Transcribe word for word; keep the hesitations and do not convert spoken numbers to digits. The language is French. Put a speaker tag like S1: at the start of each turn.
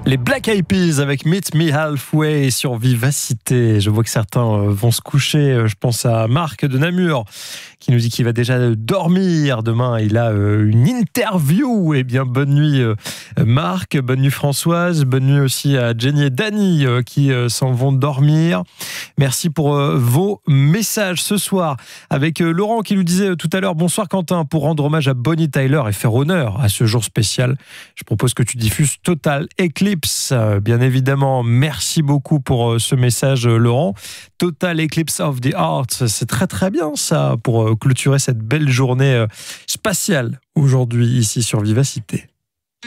S1: Les Black Eyed Peas avec Meet Me Halfway sur Vivacité. Je vois que certains vont se coucher. Je pense à Marc de Namur qui nous dit qu'il va déjà dormir. Demain, il a une interview. Eh bien, bonne nuit Marc, bonne nuit Françoise, bonne nuit aussi à Jenny et Dany qui s'en vont dormir. Merci pour vos messages ce soir avec Laurent qui nous disait tout à l'heure: bonsoir Quentin, pour rendre hommage à Bonnie Tyler et faire honneur à ce jour spécial, je propose que tu diffuses Total Eclipse. Bien évidemment, merci beaucoup pour ce message Laurent. Total Eclipse of the Heart, c'est très très bien ça pour clôturer cette belle journée spatiale aujourd'hui ici sur Vivacité.